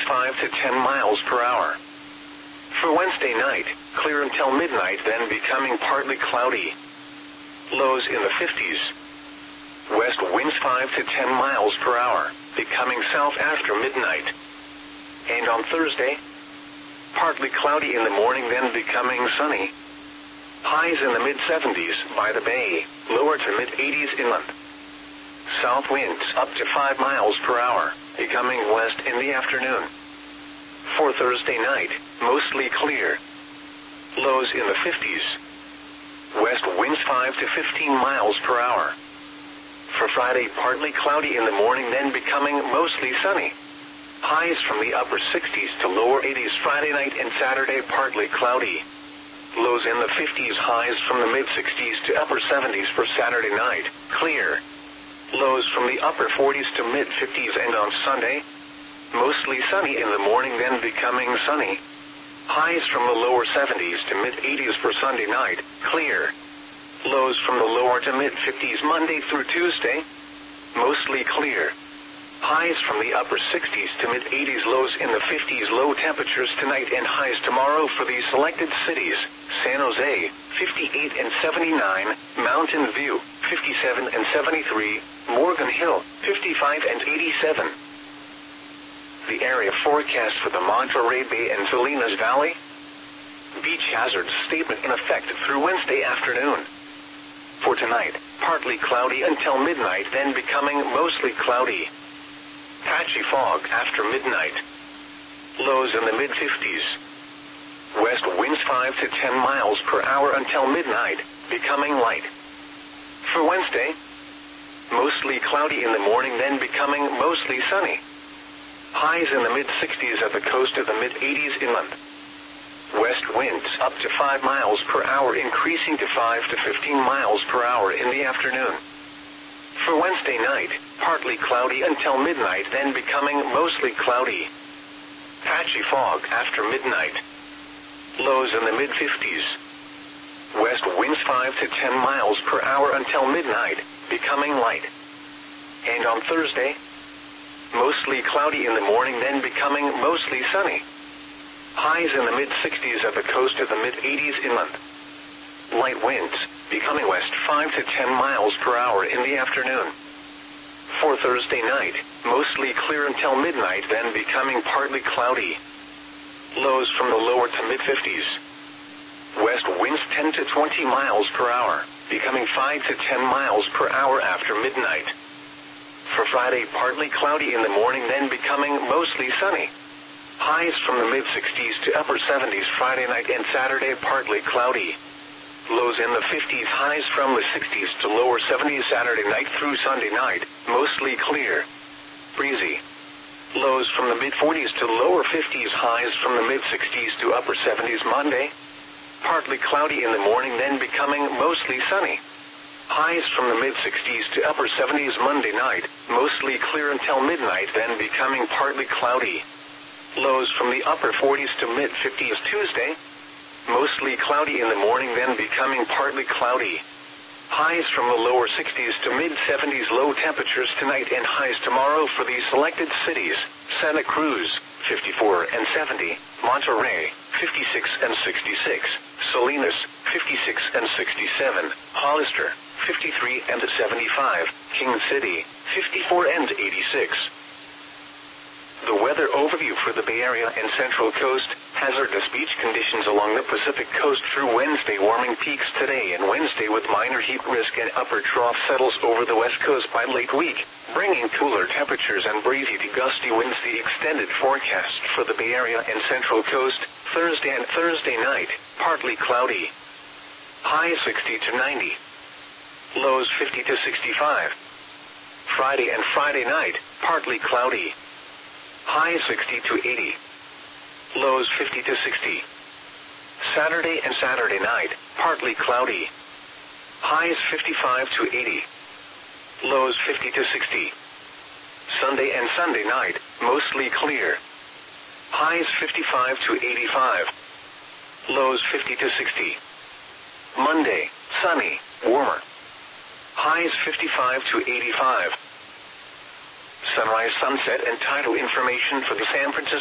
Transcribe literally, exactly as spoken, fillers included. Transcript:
five to ten miles per hour. For Wednesday night, clear until midnight, then becoming partly cloudy. Lows in the fifties. West winds five to ten miles per hour, becoming south after midnight. And on Thursday, partly cloudy in the morning, then becoming sunny. Highs in the mid seventies by the bay, lower to mid eighties inland. South winds up to five miles per hour, becoming west in the afternoon. For Thursday night, mostly clear. Lows in the fifties. West winds five to fifteen miles per hour. For Friday, partly cloudy in the morning, then becoming mostly sunny. Highs from the upper sixties to lower eighties Friday night, and Saturday partly cloudy. Lows in the fifties, highs from the mid sixties to upper seventies for Saturday night, clear. Lows from the upper forties to mid fifties, and on Sunday, mostly sunny in the morning, then becoming sunny. Highs from the lower seventies to mid eighties for Sunday night, clear. Lows from the lower to mid fifties Monday through Tuesday, mostly clear. Highs from the upper sixties to mid eighties, lows in the fifties. Low temperatures tonight and highs tomorrow for these selected cities: San Jose, fifty-eight and seventy-nine, Mountain View, fifty-seven and seventy-three, Morgan Hill, fifty-five and eighty-seven. The area forecast for the Monterey Bay and Salinas Valley. Beach hazard statement in effect through Wednesday afternoon. For tonight, partly cloudy until midnight, then becoming mostly cloudy. Patchy fog after midnight. Lows in the mid fifties. West winds five to ten miles per hour until midnight, becoming light. For Wednesday, mostly cloudy in the morning, then becoming mostly sunny. Highs in the mid sixties at the coast, of the mid eighties inland. West winds up to five miles per hour, increasing to five to fifteen miles per hour in the afternoon. For Wednesday night, partly cloudy until midnight, then becoming mostly cloudy. Patchy fog after midnight. Lows in the mid fifties. West winds five to ten miles per hour until midnight, becoming light. And on Thursday, mostly cloudy in the morning, then becoming mostly sunny. Highs in the mid sixties at the coast, of the mid eighties inland. Light winds, becoming west five to ten miles per hour in the afternoon. For Thursday night, mostly clear until midnight, then becoming partly cloudy. Lows from the lower to mid fifties. West winds ten to twenty miles per hour, becoming five to ten miles per hour after midnight. For Friday, partly cloudy in the morning, then becoming mostly sunny. Highs from the mid sixties to upper seventies Friday night, and Saturday partly cloudy. Lows in the fifties, highs from the sixties to lower seventies Saturday night through Sunday night, mostly clear. Breezy. Lows from the mid forties to lower fifties, highs from the mid sixties to upper seventies Monday. Partly cloudy in the morning, then becoming mostly sunny. Highs from the mid sixties to upper seventies Monday night, mostly clear until midnight, then becoming partly cloudy. Lows from the upper forties to mid fifties Tuesday. Mostly cloudy in the morning, then becoming partly cloudy. Highs from the lower sixties to mid seventies. Low temperatures tonight and highs tomorrow for these selected cities: Santa Cruz, fifty-four and seventy, Monterey, fifty-six and sixty-six, Salinas, fifty-six and sixty-seven, Hollister, fifty-three and seventy-five, King City, fifty-four and eighty-six. The weather overview for the Bay Area and Central Coast: hazardous beach conditions along the Pacific Coast through Wednesday. Warming peaks today and Wednesday with minor heat risk, and upper trough settles over the West Coast by late week, bringing cooler temperatures and breezy to gusty winds. The extended forecast for the Bay Area and Central Coast: Thursday and Thursday night, partly cloudy. Highs sixty to ninety. Lows fifty to sixty-five. Friday and Friday night, partly cloudy. Highs sixty to eighty. Lows fifty to sixty. Saturday and Saturday night, partly cloudy. Highs fifty-five to eighty. Lows fifty to sixty. Sunday and Sunday night, mostly clear. Highs fifty-five to eighty-five. Lows fifty to sixty. Monday, sunny, warmer. Highs fifty-five to eighty-five. Sunrise, sunset, and tidal information for the San Francisco